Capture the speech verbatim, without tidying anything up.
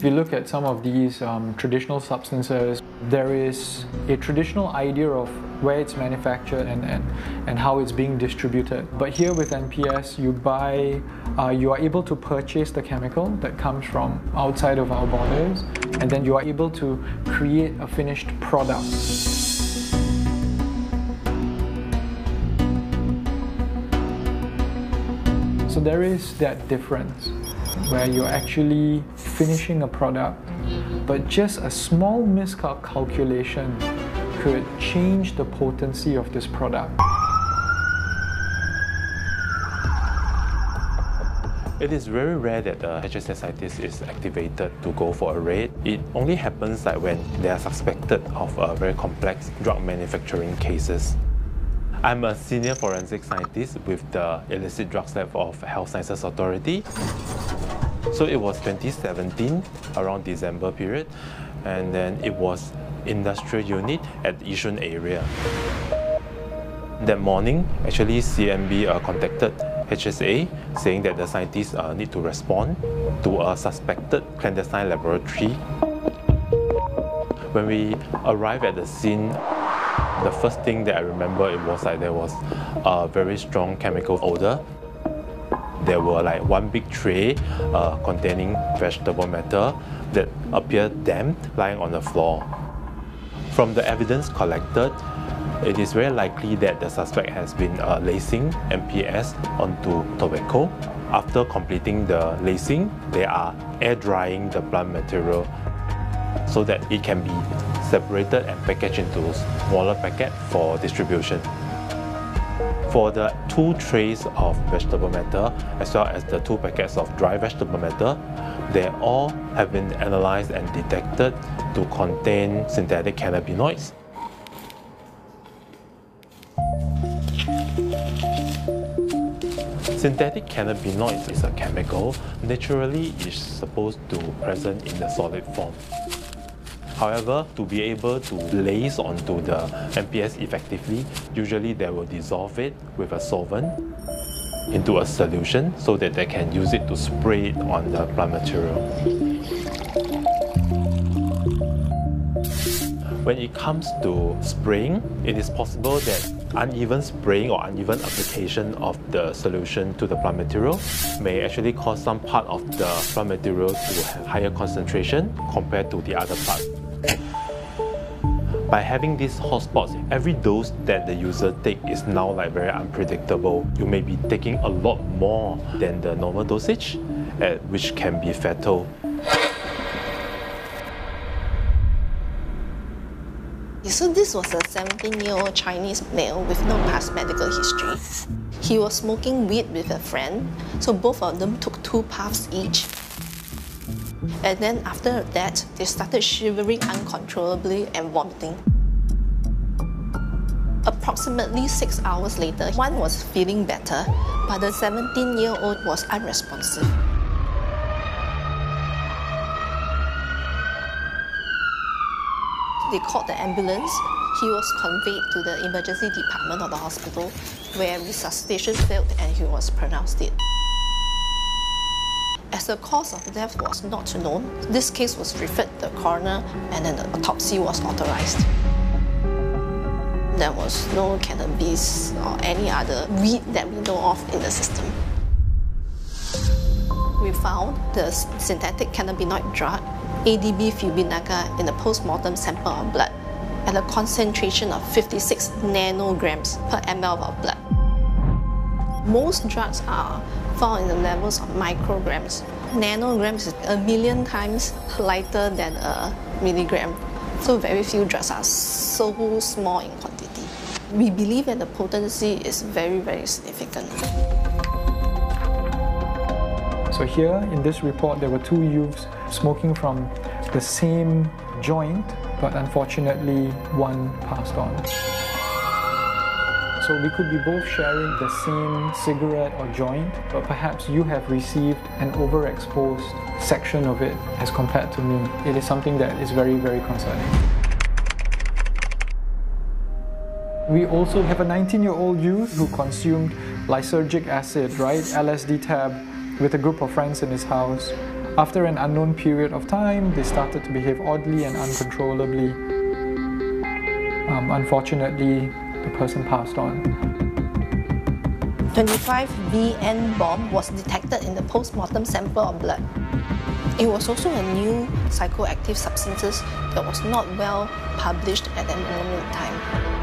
If you look at some of these um, traditional substances, there is a traditional idea of where it's manufactured and, and, and how it's being distributed. But here with N P S, you buy, uh, you are able to purchase the chemical that comes from outside of our borders, and then you are able to create a finished product. So there is that difference where you're actually finishing a product, but just a small miscalculation could change the potency of this product. It is very rare that the H S A scientist is activated to go for a raid. It only happens like when they are suspected of uh, very complex drug manufacturing cases. I'm a senior forensic scientist with the Illicit Drugs Lab of Health Sciences Authority. So it was twenty seventeen, around December period, and then it was industrial unit at the Yishun area. That morning, actually C M B uh, contacted H S A saying that the scientists uh, need to respond to a suspected clandestine laboratory. When we arrived at the scene, the first thing that I remember it was like there was a very strong chemical odor. There were like one big tray uh, containing vegetable matter that appeared damp lying on the floor. From the evidence collected, it is very likely that the suspect has been uh, lacing N P S onto tobacco. After completing the lacing, they are air drying the plant material so that it can be separated and packaged into smaller packets for distribution. For the two trays of vegetable matter as well as the two packets of dry vegetable matter, they all have been analyzed and detected to contain synthetic cannabinoids. Synthetic cannabinoids is a chemical naturally is supposed to present in the solid form. However, to be able to lace onto the N P S effectively, usually they will dissolve it with a solvent into a solution so that they can use it to spray it on the plant material. When it comes to spraying, it is possible that uneven spraying or uneven application of the solution to the plant material may actually cause some part of the plant material to have higher concentration compared to the other part. By having these hotspots, every dose that the user takes is now like very unpredictable. You may be taking a lot more than the normal dosage, uh, which can be fatal. So this was a seventeen-year-old Chinese male with no past medical history. He was smoking weed with a friend, so both of them took two puffs each. And then after that, they started shivering uncontrollably and vomiting. Approximately six hours later, one was feeling better, but the seventeen-year-old was unresponsive. They called the ambulance. He was conveyed to the emergency department of the hospital, where resuscitation failed and he was pronounced dead. As the cause of death was not known, this case was referred to the coroner and then the autopsy was authorized. There was no cannabis or any other weed that we know of in the system. We found the synthetic cannabinoid drug A D B fubinaca in a post-mortem sample of blood at a concentration of fifty-six nanograms per ml of blood. Most drugs are found in the levels of micrograms. Nanograms is a million times lighter than a milligram, so very few drugs are so small in quantity. We believe that the potency is very, very significant. So here in this report, there were two youths smoking from the same joint, but unfortunately one passed on. So we could be both sharing the same cigarette or joint, but perhaps you have received an overexposed section of it as compared to me. It is something that is very, very concerning. We also have a nineteen-year-old youth who consumed lysergic acid, right, L S D tab, with a group of friends in his house. After an unknown period of time, they started to behave oddly and uncontrollably. Um, unfortunately, the person passed on. twenty-five B N bomb was detected in the post-mortem sample of blood. It was also a new psychoactive substance that was not well published at that moment in time.